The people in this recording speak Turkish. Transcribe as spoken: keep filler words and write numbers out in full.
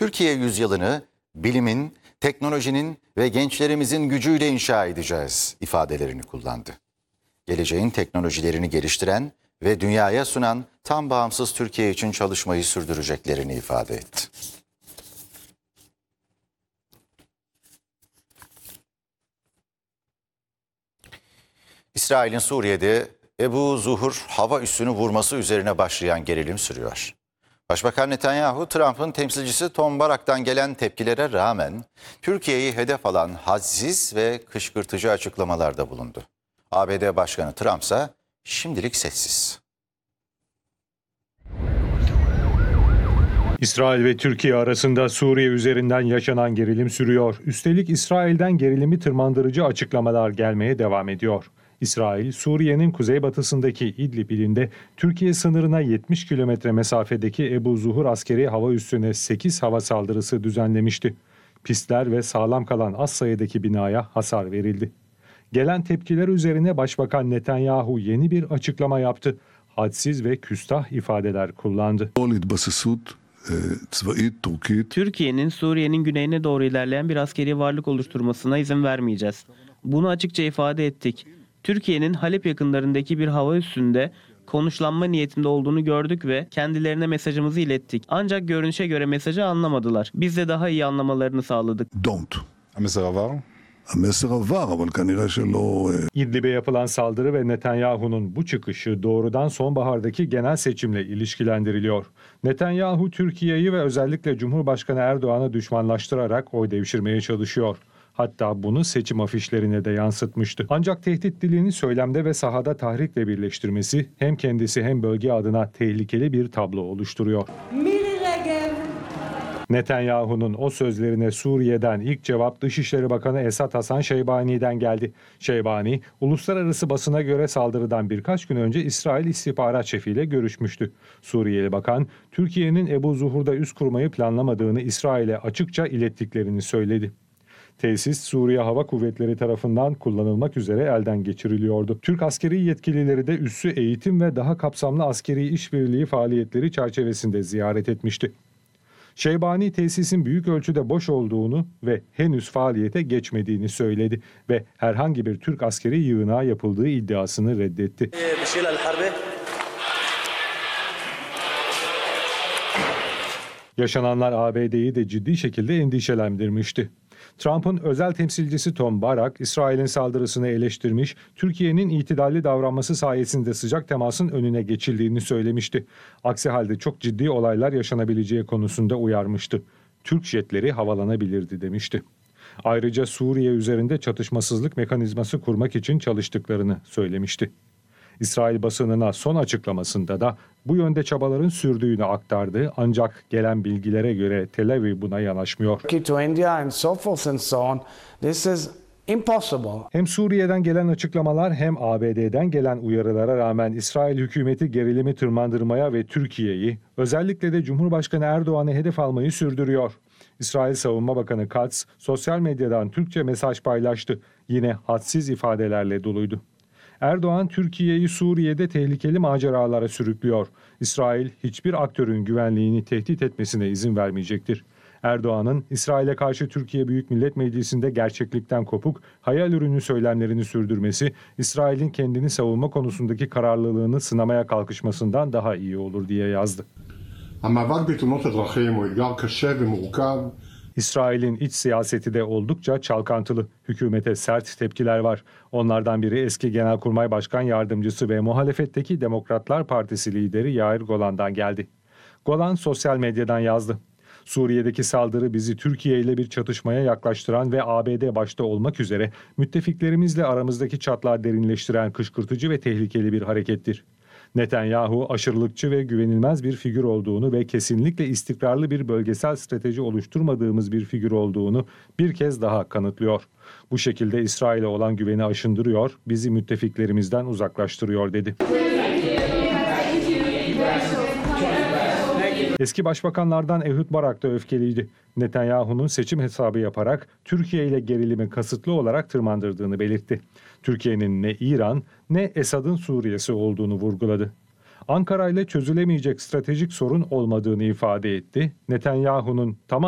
Türkiye yüzyılını bilimin, teknolojinin ve gençlerimizin gücüyle inşa edeceğiz ifadelerini kullandı. Geleceğin teknolojilerini geliştiren ve dünyaya sunan tam bağımsız Türkiye için çalışmayı sürdüreceklerini ifade etti. İsrail'in Suriye'de Ebu Zuhur hava üssünü vurması üzerine başlayan gerilim sürüyor. Başbakan Netanyahu, Trump'ın temsilcisi Tom Barak'tan gelen tepkilere rağmen Türkiye'yi hedef alan hadsiz ve kışkırtıcı açıklamalarda bulundu. A B D Başkanı Trump ise şimdilik sessiz. İsrail ve Türkiye arasında Suriye üzerinden yaşanan gerilim sürüyor. Üstelik İsrail'den gerilimi tırmandırıcı açıklamalar gelmeye devam ediyor. İsrail, Suriye'nin kuzeybatısındaki İdlib ilinde Türkiye sınırına yetmiş kilometre mesafedeki Ebu Zuhur askeri hava üssüne sekiz hava saldırısı düzenlemişti. Pistler ve sağlam kalan az sayıdaki binaya hasar verildi. Gelen tepkiler üzerine Başbakan Netanyahu yeni bir açıklama yaptı. Hadsiz ve küstah ifadeler kullandı. Türkiye'nin Suriye'nin güneyine doğru ilerleyen bir askeri varlık oluşturmasına izin vermeyeceğiz. Bunu açıkça ifade ettik. Türkiye'nin Halep yakınlarındaki bir hava üssünde konuşlanma niyetinde olduğunu gördük ve kendilerine mesajımızı ilettik. Ancak görünüşe göre mesajı anlamadılar. Biz de daha iyi anlamalarını sağladık. Don't. İdlib'e yapılan saldırı ve Netanyahu'nun bu çıkışı doğrudan sonbahardaki genel seçimle ilişkilendiriliyor. Netanyahu, Türkiye'yi ve özellikle Cumhurbaşkanı Erdoğan'ı düşmanlaştırarak oy devşirmeye çalışıyor. Hatta bunu seçim afişlerine de yansıtmıştı. Ancak tehdit dilini söylemde ve sahada tahrikle birleştirmesi hem kendisi hem bölge adına tehlikeli bir tablo oluşturuyor. Netanyahu'nun o sözlerine Suriye'den ilk cevap Dışişleri Bakanı Esad Hasan Şeybani'den geldi. Şeybani, uluslararası basına göre saldırıdan birkaç gün önce İsrail İstihbarat Şefiyle görüşmüştü. Suriyeli bakan, Türkiye'nin Ebu Zuhur'da üs kurmayı planlamadığını İsrail'e açıkça ilettiklerini söyledi. Tesis Suriye Hava Kuvvetleri tarafından kullanılmak üzere elden geçiriliyordu. Türk askeri yetkilileri de üssü eğitim ve daha kapsamlı askeri işbirliği faaliyetleri çerçevesinde ziyaret etmişti. Şeybani, tesisin büyük ölçüde boş olduğunu ve henüz faaliyete geçmediğini söyledi ve herhangi bir Türk askeri yığınağı yapıldığı iddiasını reddetti. Yaşananlar A B D'yi de ciddi şekilde endişelendirmişti. Trump'ın özel temsilcisi Tom Barak, İsrail'in saldırısını eleştirmiş, Türkiye'nin itidalli davranması sayesinde sıcak temasın önüne geçildiğini söylemişti. Aksi halde çok ciddi olaylar yaşanabileceği konusunda uyarmıştı. Türk jetleri havalanabilirdi demişti. Ayrıca Suriye üzerinde çatışmasızlık mekanizması kurmak için çalıştıklarını söylemişti. İsrail basınına son açıklamasında da bu yönde çabaların sürdüğünü aktardı, ancak gelen bilgilere göre Tel Aviv buna yanaşmıyor. Hem Suriye'den gelen açıklamalar hem A B D'den gelen uyarılara rağmen İsrail hükümeti gerilimi tırmandırmaya ve Türkiye'yi, özellikle de Cumhurbaşkanı Erdoğan'ı hedef almayı sürdürüyor. İsrail Savunma Bakanı Katz sosyal medyadan Türkçe mesaj paylaştı. Yine hadsiz ifadelerle doluydu. Erdoğan, Türkiye'yi Suriye'de tehlikeli maceralara sürüklüyor. İsrail hiçbir aktörün güvenliğini tehdit etmesine izin vermeyecektir. Erdoğan'ın İsrail'e karşı Türkiye Büyük Millet Meclisi'nde gerçeklikten kopuk, hayal ürünü söylemlerini sürdürmesi, İsrail'in kendini savunma konusundaki kararlılığını sınamaya kalkışmasından daha iyi olur diye yazdı. İsrail'in iç siyaseti de oldukça çalkantılı. Hükümete sert tepkiler var. Onlardan biri eski Genelkurmay Başkan Yardımcısı ve muhalefetteki Demokratlar Partisi lideri Yair Golan'dan geldi. Golan sosyal medyadan yazdı. Suriye'deki saldırı bizi Türkiye ile bir çatışmaya yaklaştıran ve A B D başta olmak üzere müttefiklerimizle aramızdaki çatlağı derinleştiren kışkırtıcı ve tehlikeli bir harekettir. Netanyahu aşırılıkçı ve güvenilmez bir figür olduğunu ve kesinlikle istikrarlı bir bölgesel strateji oluşturmadığımız bir figür olduğunu bir kez daha kanıtlıyor. Bu şekilde İsrail'e olan güveni aşındırıyor, bizi müttefiklerimizden uzaklaştırıyor dedi. Eski başbakanlardan Ehud Barak da öfkeliydi. Netanyahu'nun seçim hesabı yaparak Türkiye ile gerilimi kasıtlı olarak tırmandırdığını belirtti. Türkiye'nin ne İran ne Esad'ın Suriye'si olduğunu vurguladı. Ankara ile çözülemeyecek stratejik sorun olmadığını ifade etti. Netanyahu'nun tamam